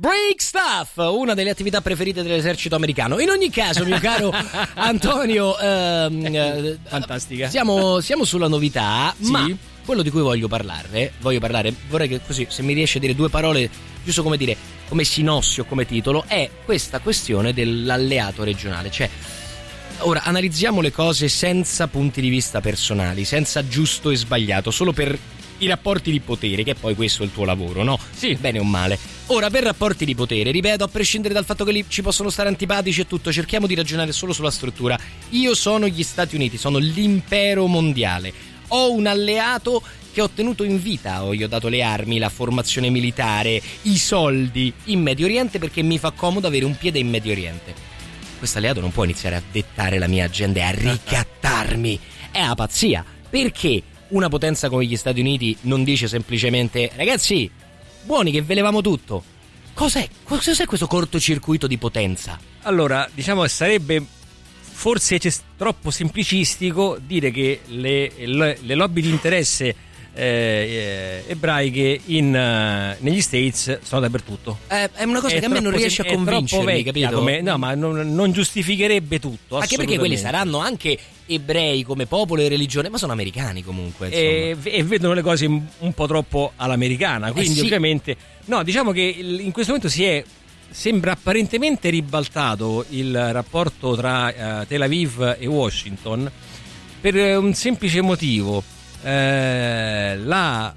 Break Stuff, una delle attività preferite dell'esercito americano. In ogni caso, mio caro Antonio, fantastica. Siamo sulla novità, sì. Ma quello di cui voglio parlare, vorrei che così, se mi riesci a dire due parole, giusto come dire, come sinossi o come titolo, è questa questione dell'alleato regionale. Cioè, ora analizziamo le cose senza punti di vista personali, senza giusto e sbagliato, solo per i rapporti di potere, che poi questo è il tuo lavoro, no? Sì. Bene o male. Ora, per rapporti di potere, ripeto, a prescindere dal fatto che lì ci possono stare antipatici e tutto, cerchiamo di ragionare solo sulla struttura. Io sono gli Stati Uniti, sono l'impero mondiale. Ho un alleato che ho tenuto in vita, gli ho dato le armi, la formazione militare, i soldi in Medio Oriente perché mi fa comodo avere un piede in Medio Oriente. Questo alleato non può iniziare a dettare la mia agenda e a ricattarmi. È una pazzia. Perché una potenza come gli Stati Uniti non dice semplicemente: ragazzi, buoni che velevamo tutto? Cos'è questo cortocircuito di potenza? Allora, diciamo che sarebbe forse troppo semplicistico dire che le lobby di interesse ebraiche negli States sono dappertutto. È una cosa che a me non riesce a convincermi, capito? No, ma non giustificherebbe tutto. Anche perché quelli saranno anche ebrei come popolo e religione, ma sono americani comunque. E vedono le cose un po' troppo all'americana, quindi sì. Ovviamente no, diciamo che in questo momento sembra apparentemente ribaltato il rapporto tra Tel Aviv e Washington per un semplice motivo: la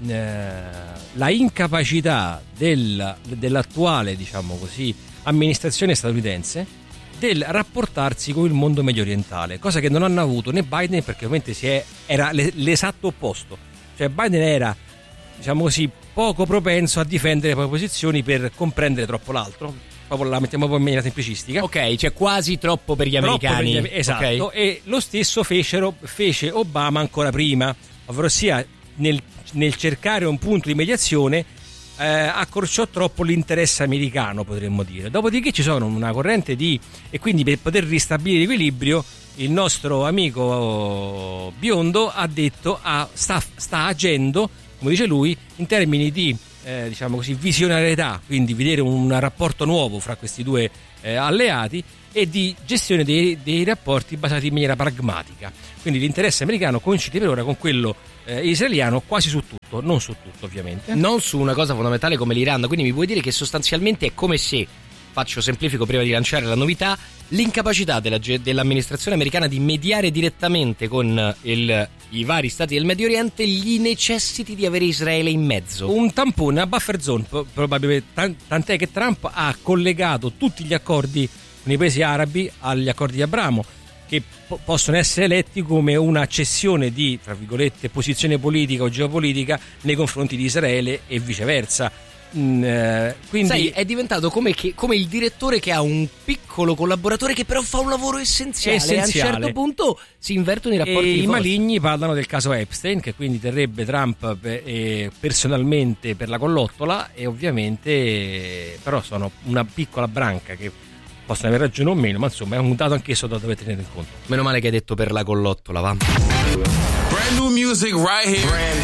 incapacità dell'attuale, diciamo così, amministrazione statunitense del rapportarsi con il mondo medio orientale, cosa che non hanno avuto né Biden, perché ovviamente era l'esatto opposto. Cioè Biden era, diciamo così, poco propenso a difendere le proprie posizioni per comprendere troppo l'altro. Proprio la mettiamo in maniera semplicistica. Ok, cioè quasi troppo per gli americani. Esatto, okay. E lo stesso fece Obama ancora prima, ovvero sia nel cercare un punto di mediazione accorciò troppo l'interesse americano, potremmo dire. Dopodiché ci sono una corrente e quindi per poter ristabilire l'equilibrio il nostro amico biondo ha detto sta agendo, come dice lui, in termini di diciamo così, visionarietà, quindi vedere un rapporto nuovo fra questi due alleati, e di gestione dei rapporti basati in maniera pragmatica. Quindi l'interesse americano coincide per ora con quello israeliano quasi su tutto, non su tutto ovviamente. Non su una cosa fondamentale come l'Iran, quindi mi vuoi dire che sostanzialmente è come se, semplifico prima di lanciare la novità, l'incapacità dell'amministrazione americana di mediare direttamente con i vari stati del Medio Oriente gli necessiti di avere Israele in mezzo. Un tampone, una buffer zone probabilmente, tant'è che Trump ha collegato tutti gli accordi con i paesi arabi agli accordi di Abramo, che possono essere letti come una cessione di, tra virgolette, posizione politica o geopolitica nei confronti di Israele e viceversa. Quindi sai, è diventato come il direttore che ha un piccolo collaboratore che però fa un lavoro essenziale. E a un certo punto si invertono i rapporti di forza. I maligni parlano del caso Epstein, che quindi terrebbe Trump personalmente per la collottola, e ovviamente però sono una piccola branca che possono aver ragione o meno, ma insomma è un dato anch'esso da dover tenere in conto. Meno male che hai detto per la collottola, va. Brand new music right here.